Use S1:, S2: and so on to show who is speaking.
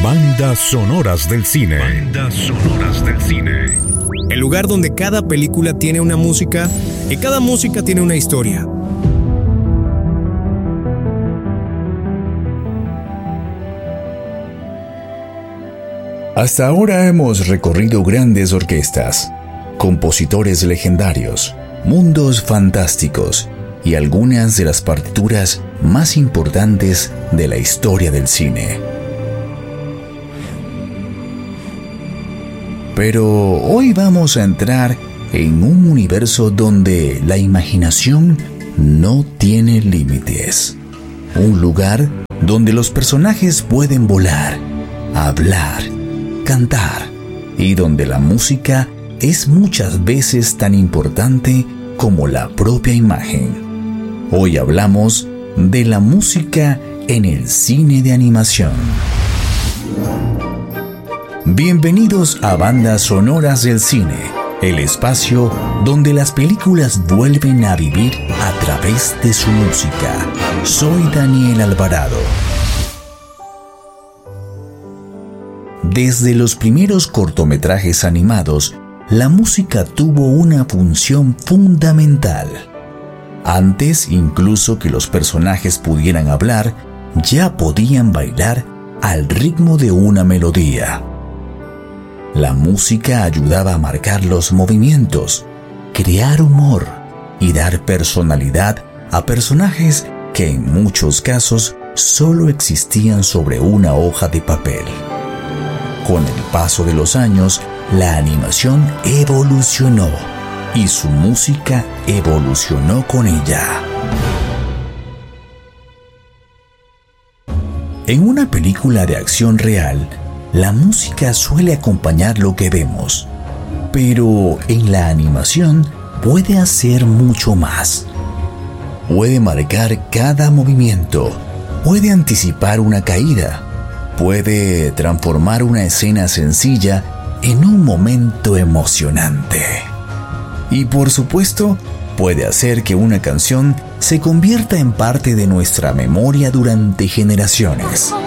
S1: Bandas sonoras del cine. Bandas sonoras del cine.
S2: El lugar donde cada película tiene una música y cada música tiene una historia.
S3: Hasta ahora hemos recorrido grandes orquestas, compositores legendarios, mundos fantásticos y algunas de las partituras más importantes de la historia del cine. Pero hoy vamos a entrar en un universo donde la imaginación no tiene límites. Un lugar donde los personajes pueden volar, hablar, cantar y donde la música es muchas veces tan importante como la propia imagen. Hoy hablamos de la música en el cine de animación. Bienvenidos a Bandas Sonoras del Cine, el espacio donde las películas vuelven a vivir a través de su música. Soy Daniel Alvarado. Desde los primeros cortometrajes animados, la música tuvo una función fundamental. Antes incluso que los personajes pudieran hablar, ya podían bailar al ritmo de una melodía. La música ayudaba a marcar los movimientos, crear humor y dar personalidad a personajes que en muchos casos solo existían sobre una hoja de papel. Con el paso de los años, la animación evolucionó y su música evolucionó con ella. En una película de acción real, la música suele acompañar lo que vemos, pero en la animación puede hacer mucho más. Puede marcar cada movimiento, puede anticipar una caída, puede transformar una escena sencilla en un momento emocionante. Y por supuesto, puede hacer que una canción se convierta en parte de nuestra memoria durante generaciones.